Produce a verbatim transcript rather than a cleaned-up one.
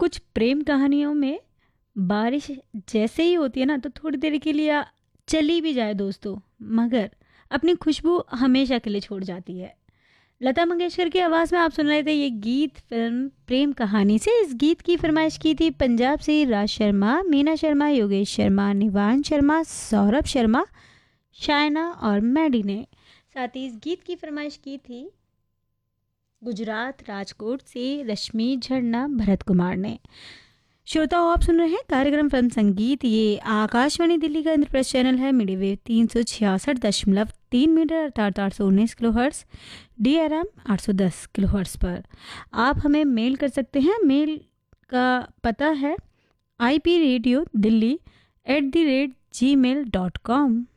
कुछ प्रेम कहानियों में बारिश जैसे ही होती है ना, तो थोड़ी देर के लिए आ- चली भी जाए दोस्तों, मगर अपनी खुशबू हमेशा के लिए छोड़ जाती है। लता मंगेशकर की आवाज़ में आप सुन रहे थे ये गीत फिल्म प्रेम कहानी से। इस गीत की फरमाइश की थी पंजाब से राज शर्मा, मीना शर्मा, योगेश शर्मा, निवान शर्मा, सौरभ शर्मा, शायना और मैडी ने। साथ ही इस गीत की फरमाइश की थी गुजरात राजकोट से रश्मि झरना भरत कुमार ने। श्रोताओ, आप सुन रहे हैं कार्यक्रम फिल्म संगीत। ये आकाशवाणी दिल्ली का इंद्रप्रस्थ चैनल है, मीडिया वेव तीन सौ छियासठ दशमलव तीन मीटर अर्थात आठ सौ उन्नीस kilo hertz, D R M आठ सौ दस किलो हर्ट्स पर आप हमें मेल कर सकते हैं। मेल का पता है I P radio Delhi at the rate ji mail dot com.